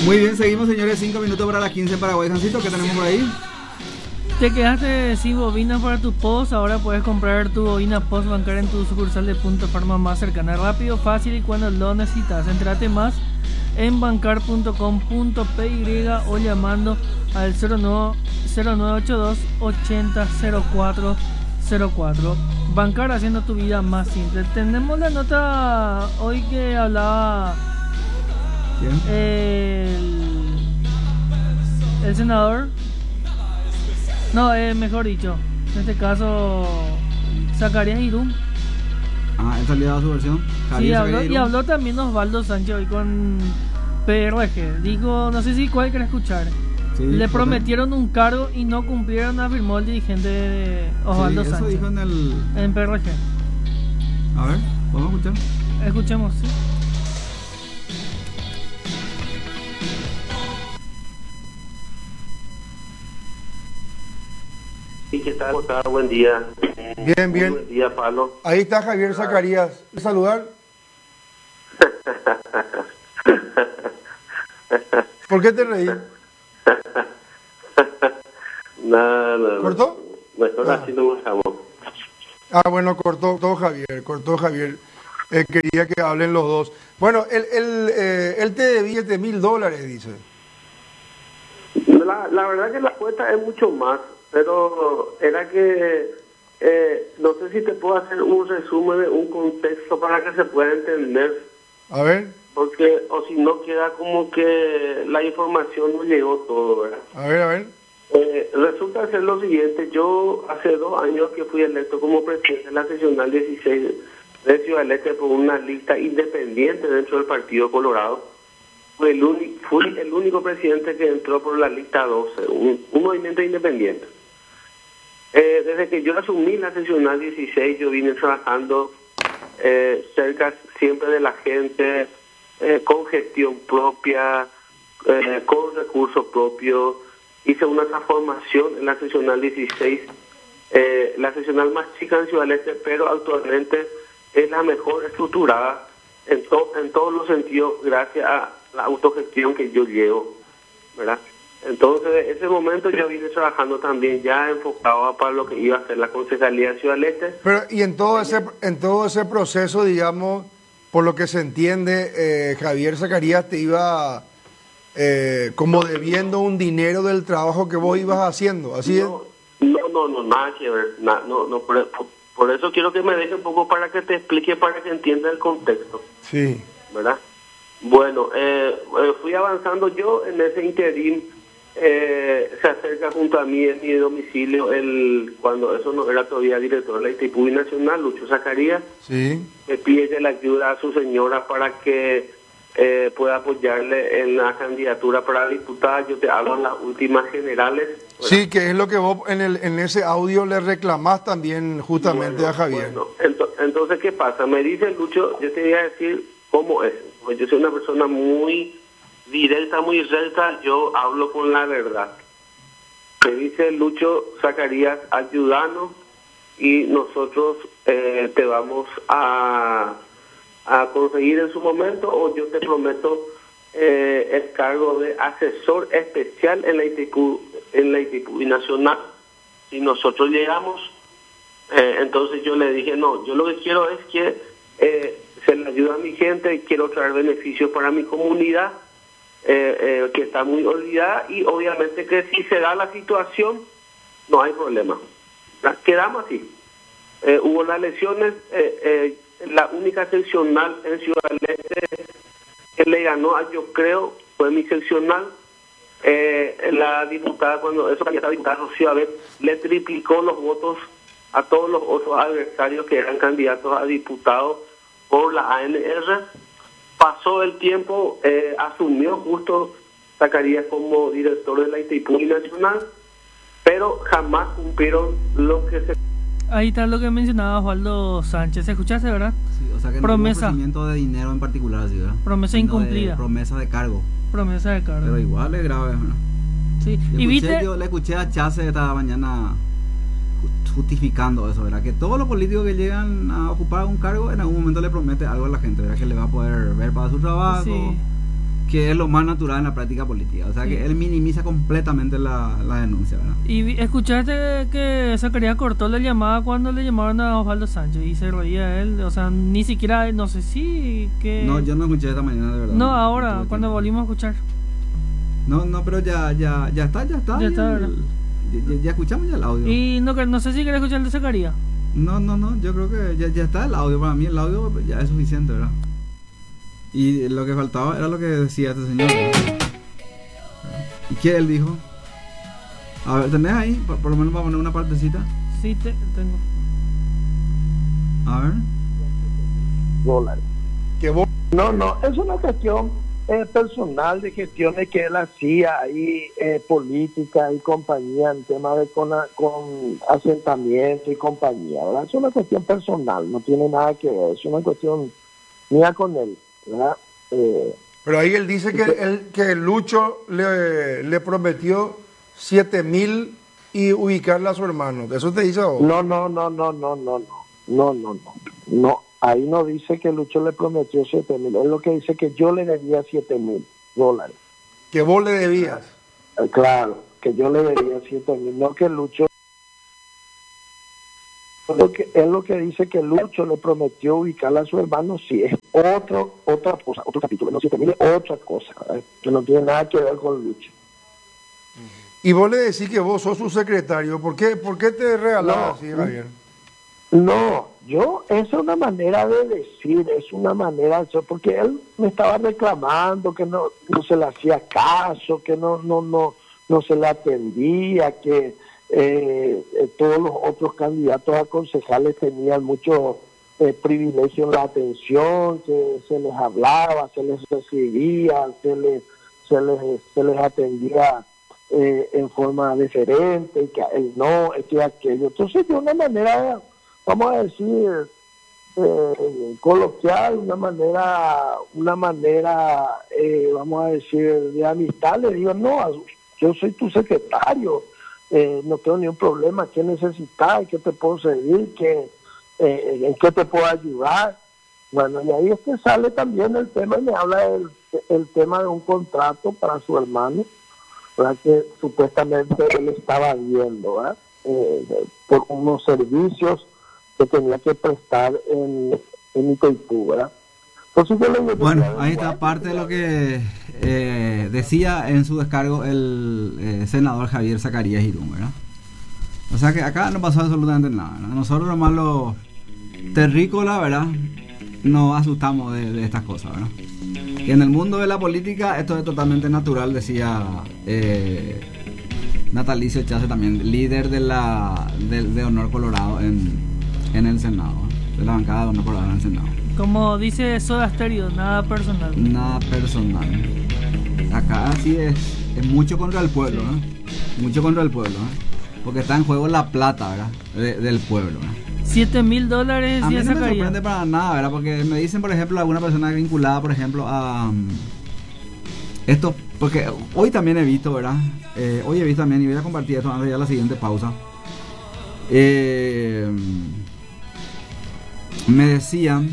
Muy bien, seguimos, señores. 5 minutos para las 15 en Paraguay. Jancito, ¿qué tenemos por ahí? Te quedaste sin bobinas para tu POS. Ahora puedes comprar tu bobina POS bancaria en tu sucursal de Punto Farma más cercana. Rápido, fácil y cuando lo necesitas. Entrate más en bancar.com.py o llamando al 0982 800404. Bancar, haciendo tu vida más simple. Tenemos la nota hoy que hablaba el senador. No, mejor dicho, en este caso, Zacarías Irún. Él salió a su versión. Sí, habló también Osvaldo Sánchez hoy con PRG. Digo, no sé si cuál quiere escuchar. Sí, le prometieron un cargo y no cumplieron, afirmó el dirigente de Osvaldo eso Sánchez. Dijo en PRG. A ver, ¿podemos escuchar? Escuchemos, sí. Sí, ¿qué tal? Buen día. Bien, bien. Buen día, Pablo. Ahí está Javier Zacarías. ¿Saludar? ¿Por qué te reí? No. ¿Cortó? Mejor así lo usamos. Bueno, cortó Javier. Quería que hablen los dos. Bueno, él te debía $7,000, dice. La verdad que la cuenta es mucho más, pero era que no sé si te puedo hacer un resumen de un contexto para que se pueda entender. A ver. Porque, o si no, queda como que la información no llegó todo, ¿verdad? A ver. Resulta ser lo siguiente. Yo hace 2 años que fui electo como presidente de la seccional 16 de Ciudad del Este por una lista independiente dentro del Partido Colorado. Fui el único presidente que entró por la lista 12, un movimiento independiente. Desde que yo asumí la seccional 16, yo vine trabajando cerca siempre de la gente, con gestión propia, con recursos propios. Hice una transformación en la seccional 16, la seccional más chica en Ciudad del Este, pero actualmente es la mejor estructurada en todos los sentidos, gracias a la autogestión que yo llevo, ¿verdad? Entonces, en ese momento yo vine trabajando también ya enfocado para lo que iba a ser la Concejalía de Ciudad del Este. Pero, y en todo ese proceso, digamos, por lo que se entiende, Javier Zacarías te iba como debiendo un dinero del trabajo que vos ibas haciendo, ¿así es? No, nada que ver, por eso quiero que me deje un poco para que te explique, para que entienda el contexto. Sí. ¿Verdad? Bueno, fui avanzando yo en ese interín. Se acerca junto a mí en mi domicilio, cuando eso no era todavía director de la ITPUI Nacional, Lucho Zacarías. Sí. Me pide la ayuda a su señora para que pueda apoyarle en la candidatura para diputada. Yo te hablo en las últimas generales, ¿verdad? Sí, que es lo que vos en ese audio le reclamás también justamente a Javier. Bueno, entonces, ¿qué pasa? Me dice Lucho, yo te voy a decir cómo es. Pues yo soy una persona muy directa, muy recta, yo hablo con la verdad. Me dice Lucho Zacarías, ayúdanos y nosotros te vamos a conseguir en su momento, o yo te prometo el cargo de asesor especial en la ITPUI Nacional. Si nosotros llegamos, entonces yo le dije, no, yo lo que quiero es que se le ayude a mi gente y quiero traer beneficios para mi comunidad, que está muy olvidada, y obviamente que si se da la situación no hay problema. Quedamos así. Hubo las elecciones, la única seccional en Ciudad del Este que le ganó a yo creo fue mi seccional. La diputada, cuando eso la diputada Rocío Abet, le triplicó los votos a todos los otros adversarios que eran candidatos a diputados por la ANR. Pasó el tiempo, asumió justo Zacarías como director de la ITPUI Nacional, pero jamás cumplieron lo que se... Ahí está lo que mencionaba Osvaldo Sánchez. ¿Escuchaste, verdad? Sí, o sea que promesa. No hubo ofrecimiento de dinero en particular, ¿sí, verdad? Promesa incumplida. Promesa de cargo. Promesa de cargo. Pero igual es grave, ¿verdad? Sí. Yo le escuché a Chase esta mañana justificando eso, ¿verdad? Que todos los políticos que llegan a ocupar un cargo en algún momento le promete algo a la gente, ¿verdad? Que le va a poder ver para su trabajo. Sí. que es lo más natural en la práctica política. O sea, Sí. que él minimiza completamente la denuncia, ¿verdad? Y escuchaste que Zacarías cortó la llamada cuando le llamaron a Osvaldo Sánchez y se reía él, o sea, ni siquiera, no sé si que... No, yo no escuché esta mañana, de verdad. No, ahora, tuve cuando tiempo. volvimos a escuchar. No, pero ya está. Ya está, ¿verdad? Ya escuchamos ya el audio. Y no sé si querés escuchar el de Zacarías. No, yo creo que ya está el audio. Para mí el audio ya es suficiente, ¿verdad? Y lo que faltaba era lo que decía este señor, ¿verdad? ¿Y qué él dijo? A ver, ¿tenés ahí? Por lo menos para poner una partecita. Sí, tengo. A ver. dólares. Que vos, No, es una cuestión personal de gestiones que él hacía ahí, política y compañía, en tema de con asentamiento y compañía, ¿verdad? Es una cuestión personal, no tiene nada que ver, es una cuestión mía con él, ¿verdad? pero ahí él dice que Lucho le prometió 7.000 y ubicarle a su hermano. ¿Eso te dice a vos? No, ahí no dice que Lucho le prometió 7.000, es lo que dice que yo le debía $7.000. Que vos le debías. Claro, que yo le debía 7.000, no que Lucho. Es lo que dice que Lucho le prometió ubicarle a su hermano, sí, es otra cosa, otro capítulo, no 7.000 es otra cosa, ¿verdad? Que no tiene nada que ver con Lucho. Y vos le decís que vos sos su secretario. ¿Por qué te regalás No. así, Javier? No, esa es una manera de decir, es una manera, porque él me estaba reclamando que no se le hacía caso, que no se le atendía, que todos los otros candidatos a concejales tenían mucho privilegio en la atención, que se les hablaba, se les recibía, se les atendía en forma diferente, y que él no, es que aquello. Entonces, de una manera, vamos a decir, coloquial, una manera, vamos a decir, de amistad, le digo, no, yo soy tu secretario, no tengo ningún problema, ¿qué necesitas? ¿Qué te puedo servir? ¿En qué te puedo ayudar? Bueno, y ahí es que sale también el tema, y me habla el tema de un contrato para su hermano, ¿verdad? Que supuestamente él estaba viendo, ¿verdad? Por unos servicios que tenía que prestar en Itaipú, ¿verdad? Entonces yo le digo, Bueno, ahí está parte de lo que decía en su descargo el senador Javier Zacarías Irún, ¿verdad? O sea que acá no pasó absolutamente nada, ¿verdad? Nosotros nomás los terrícolas, ¿verdad? Nos asustamos de estas cosas, ¿verdad? Que en el mundo de la política esto es totalmente natural, decía Natalicio Chase también, líder de Honor Colorado en el Senado, de la bancada de Honor Colorado en el Senado. Como dice Soda Stereo, nada personal. Nada personal. Acá sí es mucho contra el pueblo, ¿no? Mucho contra el pueblo, ¿no? Porque está en juego la plata, ¿verdad? Del pueblo, ¿no? $7.000 A mí ya no me sacaría. sorprende para nada, ¿verdad? Porque me dicen, por ejemplo, alguna persona vinculada, por ejemplo, a esto, porque hoy también he visto, ¿verdad? Hoy he visto también, y voy a compartir esto antes de ir a la siguiente pausa. Me decían,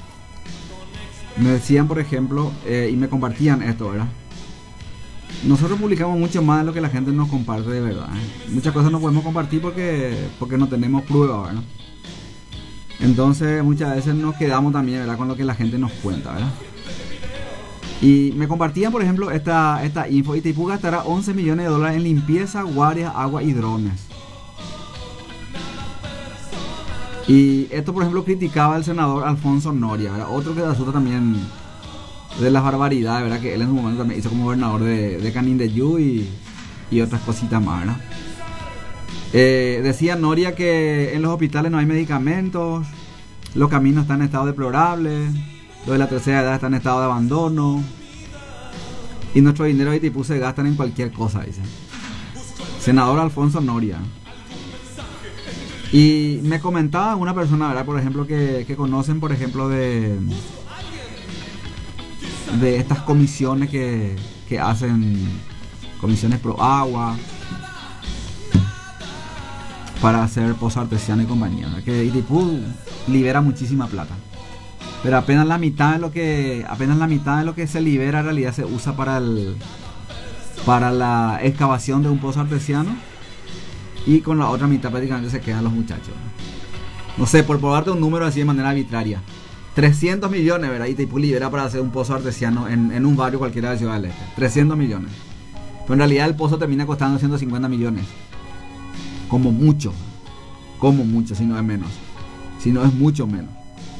por ejemplo, y me compartían esto, ¿verdad? Nosotros publicamos mucho más de lo que la gente nos comparte de verdad, ¿eh? Muchas cosas no podemos compartir porque no tenemos prueba, ¿verdad? Entonces muchas veces nos quedamos también, ¿verdad?, con lo que la gente nos cuenta, ¿verdad? Y me compartían, por ejemplo, esta info. Itaipú gastará $11 millones en limpieza, guardias, agua y drones. Y esto, por ejemplo, criticaba el senador Alfonso Noria, ¿verdad? Otro que asusta también de las barbaridades, ¿verdad? Que él en su momento también hizo como gobernador de Canindeyú y otras cositas más, ¿verdad? Decía Noria que en los hospitales no hay medicamentos, los caminos están en estado deplorable, los de la tercera edad están en estado de abandono y nuestro dinero de Itaipú se gastan en cualquier cosa, dice senador Alfonso Noria. Y me comentaba una persona, ¿verdad?, por ejemplo, que conocen, por ejemplo, de estas comisiones que hacen, comisiones pro agua, para hacer pozo artesiano y compañía, ¿verdad? Que Itaipú libera muchísima plata. Pero apenas la mitad de lo que se libera en realidad se usa para la excavación de un pozo artesiano, y con la otra mitad prácticamente se quedan los muchachos. No sé, por darte un número así de manera arbitraria, 300 millones, ¿verdad? Y te libera para hacer un pozo artesiano en un barrio cualquiera de Ciudad del Este. 300 millones. Pero en realidad el pozo termina costando 150 millones. Como mucho, si no es menos. Si no es mucho menos.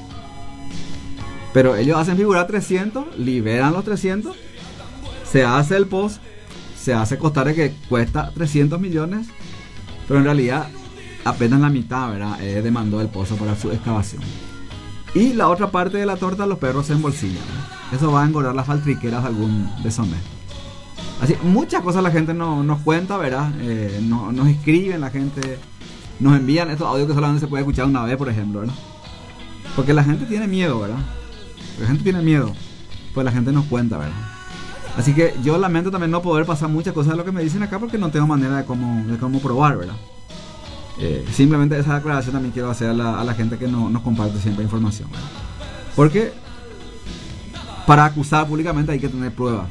Pero ellos hacen figurar 300, liberan los 300, se hace el pozo, se hace costar que cuesta 300 millones, pero en realidad apenas la mitad, ¿verdad? Demandó el pozo para su excavación. Y la otra parte de la torta los perros se embolsillan, ¿no? Eso va a engordar las faltriqueras de algún deshonesto. Así, muchas cosas la gente nos cuenta, ¿verdad? Nos escriben, la gente nos envían estos audios que solamente se puede escuchar una vez, por ejemplo, ¿verdad? Porque la gente tiene miedo, ¿verdad? La gente tiene miedo, pues la gente nos cuenta, ¿verdad? Así que yo lamento también no poder pasar muchas cosas de lo que me dicen acá, porque no tengo manera de cómo probar, ¿verdad? Simplemente esa aclaración también quiero hacer a la gente que nos comparte siempre información, ¿verdad? Porque para acusar públicamente hay que tener pruebas.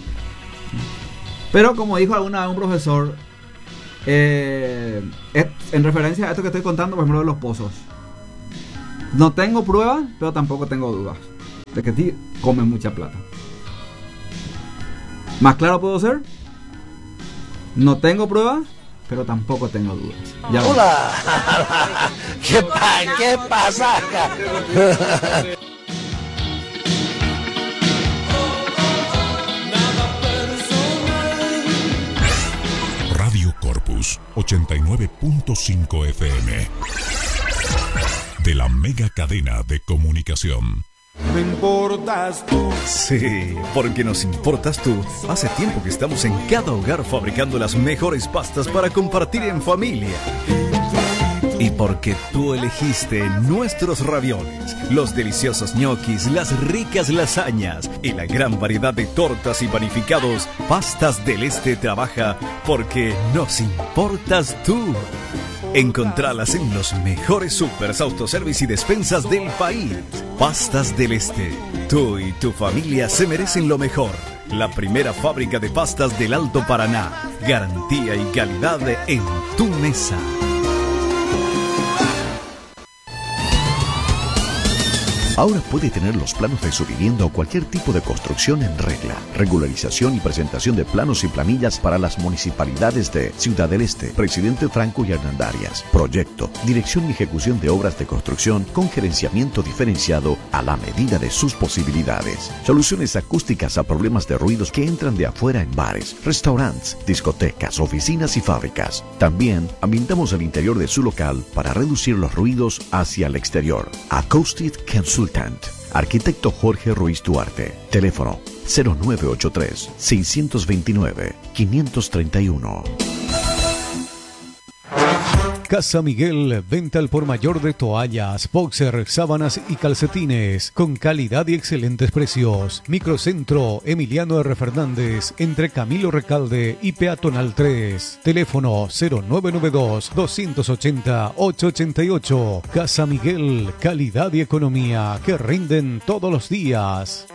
Pero como dijo alguna vez un profesor, en referencia a esto que estoy contando, por ejemplo, de los pozos, no tengo pruebas, pero tampoco tengo dudas de que ti comen mucha plata. ¿Más claro puedo ser? No tengo pruebas, pero tampoco tengo dudas. Ya ¡Hola! ¿Qué pasa acá? Radio Corpus 89.5 FM. De la mega cadena de comunicación. Me importas tú. Sí, porque nos importas tú. Hace tiempo que estamos en cada hogar fabricando las mejores pastas para compartir en familia. Y porque tú elegiste nuestros ravioles, los deliciosos ñoquis, las ricas lasañas y la gran variedad de tortas y panificados, Pastas del Este trabaja porque nos importas tú. Encontralas en los mejores supers, autoservice y despensas del país. Pastas del Este. Tú y tu familia se merecen lo mejor. La primera fábrica de pastas del Alto Paraná. Garantía y calidad en tu mesa. Ahora puede tener los planos de su vivienda o cualquier tipo de construcción en regla. Regularización y presentación de planos y planillas para las municipalidades de Ciudad del Este, Presidente Franco y Hernandarias. Proyecto, dirección y ejecución de obras de construcción con gerenciamiento diferenciado a la medida de sus posibilidades. Soluciones acústicas a problemas de ruidos que entran de afuera en bares, restaurantes, discotecas, oficinas y fábricas. También ambientamos el interior de su local para reducir los ruidos hacia el exterior. Acoustic Consultant. Arquitecto Jorge Ruiz Duarte. Teléfono 0983-629-531. Casa Miguel, venta al por mayor de toallas, boxer, sábanas y calcetines, con calidad y excelentes precios. Microcentro Emiliano R. Fernández, entre Camilo Recalde y Peatonal 3. Teléfono 0992-280-888. Casa Miguel, calidad y economía que rinden todos los días.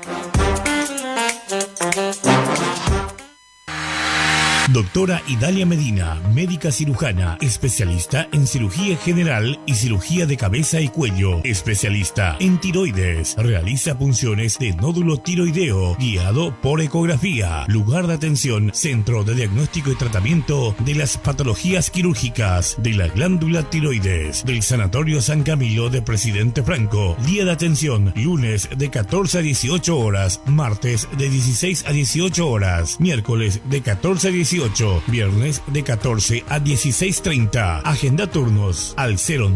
Doctora Idalia Medina, médica cirujana, especialista en cirugía general y cirugía de cabeza y cuello, especialista en tiroides, realiza punciones de nódulo tiroideo, guiado por ecografía, lugar de atención, centro de diagnóstico y tratamiento de las patologías quirúrgicas de la glándula tiroides, del Sanatorio San Camilo de Presidente Franco, día de atención, lunes de 14 a 18 horas, martes de 16 a 18 horas, miércoles de 14 a 18, viernes de 14 a 16:30. Agenda turnos al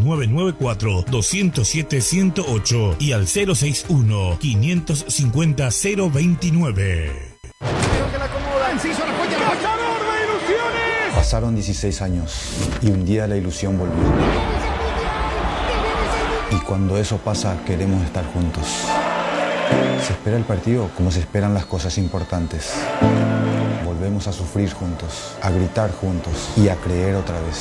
0994-207-108 y al 061-550-029. Pasaron 16 años y un día la ilusión volvió. Y cuando eso pasa, queremos estar juntos. Se espera el partido como se esperan las cosas importantes. Volvemos a sufrir juntos, a gritar juntos y a creer otra vez.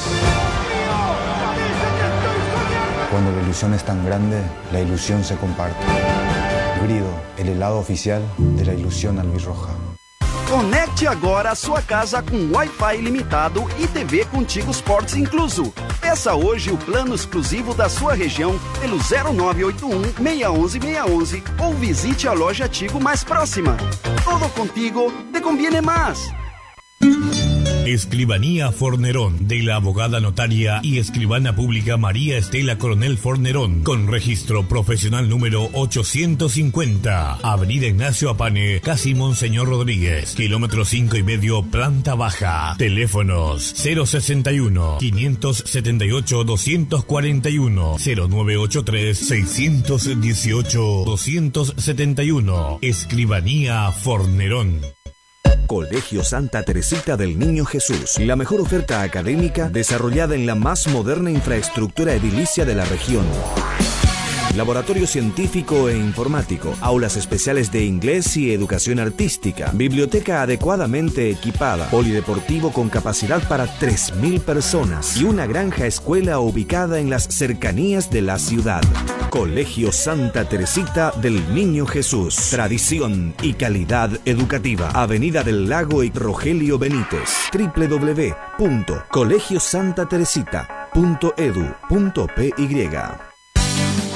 Cuando la ilusión es tan grande, la ilusión se comparte. Grido, el helado oficial de la ilusión albirroja. Conecte agora a sua casa com Wi-Fi ilimitado e TV Contigo Sports incluso. Peça hoje o plano exclusivo da sua região pelo 0981 611 611 ou visite a loja Tigo mais próxima. Todo contigo te conviene más. Escribanía Fornerón, de la abogada notaria y escribana pública María Estela Coronel Fornerón, con registro profesional número 850, Avenida Ignacio Apane, casi Monseñor Rodríguez, kilómetro 5,5, planta baja. Teléfonos 061 578 241 0983 618 271. Escribanía Fornerón. Colegio Santa Teresita del Niño Jesús, la mejor oferta académica desarrollada en la más moderna infraestructura edilicia de la región. Laboratorio científico e informático, aulas especiales de inglés y educación artística, biblioteca adecuadamente equipada, polideportivo con capacidad para 3.000 personas y una granja escuela ubicada en las cercanías de la ciudad. Colegio Santa Teresita del Niño Jesús, tradición y calidad educativa. Avenida del Lago y Rogelio Benítez. www.colegiosantateresita.edu.py